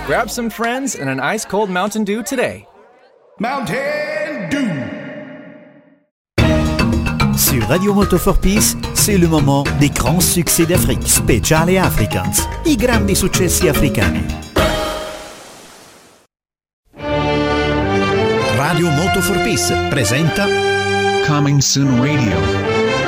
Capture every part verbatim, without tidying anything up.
Grab some friends and an ice-cold Mountain Dew today. Mountain Dew. Sur Radio Moto for Peace, c'est le moment des grands succès d'Afrique, Speciale Africans, i grandi successi africani. Radio Moto for Peace presenta Coming Soon Radio.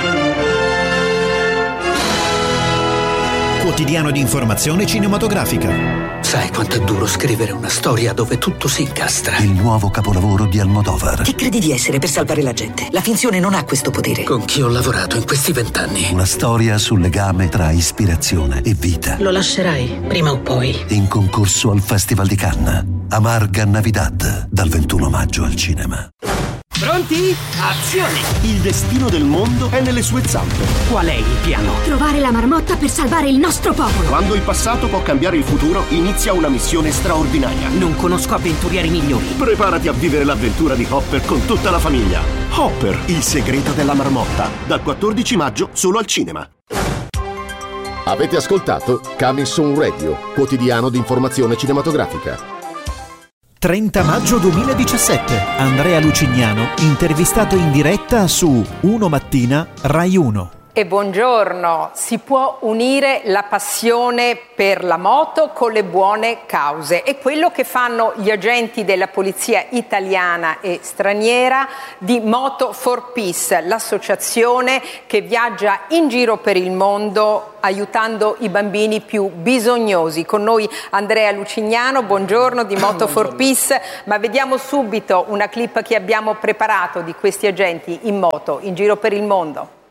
Quotidiano di informazione cinematografica. Sai quanto è duro scrivere una storia dove tutto si incastra? Il nuovo capolavoro di Almodovar. Chi credi di essere per salvare la gente? La finzione non ha questo potere. Con chi ho lavorato in questi vent'anni? Una storia sul legame tra ispirazione e vita. Lo lascerai, prima o poi. In concorso al Festival di Cannes. Amarga Navidad, dal ventuno maggio al cinema. Pronti? Azione! Il destino del mondo è nelle sue zampe. Qual è il piano? Trovare la marmotta per salvare il nostro popolo. Quando il passato può cambiare il futuro, inizia una missione straordinaria. Non conosco avventurieri migliori. Preparati a vivere l'avventura di Hopper con tutta la famiglia. Hopper, il segreto della marmotta. Dal quattordici maggio solo al cinema. Avete ascoltato Coming Soon Radio, quotidiano di informazione cinematografica. trenta maggio duemiladiciassette, Andrea Lucignano, intervistato in diretta su Uno Mattina, Rai uno. E buongiorno, si può unire la passione per la moto con le buone cause. È quello che fanno gli agenti della polizia italiana e straniera di Moto for Peace, l'associazione che viaggia in giro per il mondo aiutando i bambini più bisognosi. Con noi Andrea Lucignano, buongiorno, di Moto for Peace, ma vediamo subito una clip che abbiamo preparato di questi agenti in moto in giro per il mondo.